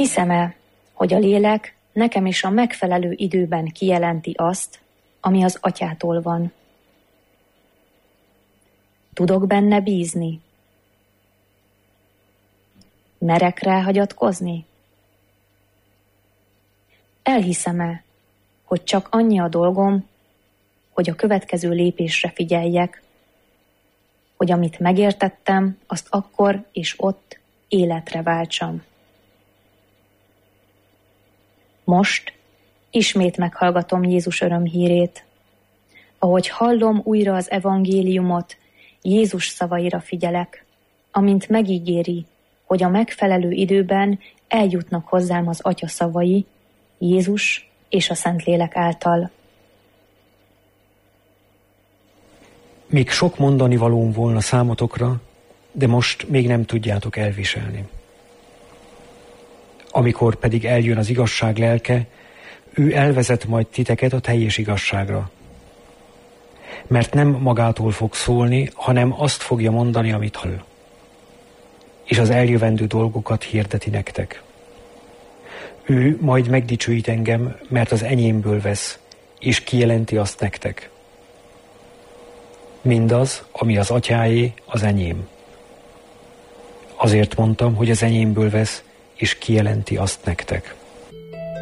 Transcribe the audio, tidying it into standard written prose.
Hiszem-e, hogy a lélek nekem is a megfelelő időben kijelenti azt, ami az Atyától van? Tudok benne bízni? Merek rá hagyatkozni? Elhiszem-e, hogy csak annyi a dolgom, hogy a következő lépésre figyeljek, hogy amit megértettem, azt akkor és ott életre váltsam. Most ismét meghallgatom Jézus örömhírét. Ahogy hallom újra az evangéliumot, Jézus szavaira figyelek, amint megígéri, hogy a megfelelő időben eljutnak hozzám az Atya szavai, Jézus és a Szentlélek által. Még sok mondani valóm volna számotokra, de most még nem tudjátok elviselni. Amikor pedig eljön az igazság lelke, ő elvezet majd titeket a teljes igazságra. Mert nem magától fog szólni, hanem azt fogja mondani, amit hall. És az eljövendő dolgokat hirdeti nektek. Ő majd megdicsőít engem, mert az enyémből vesz, és kijelenti azt nektek. Mindaz, ami az Atyáé, az enyém. Azért mondtam, hogy az enyémből vesz, és kijelenti azt nektek.